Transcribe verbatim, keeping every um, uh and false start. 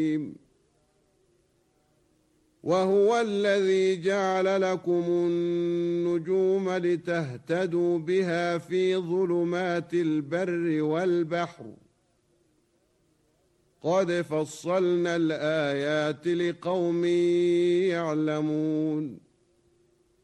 وهو الذي جعل لكم النجوم لتهتدوا بها في ظلمات البر والبحر قد فصلنا الآيات لقوم يعلمون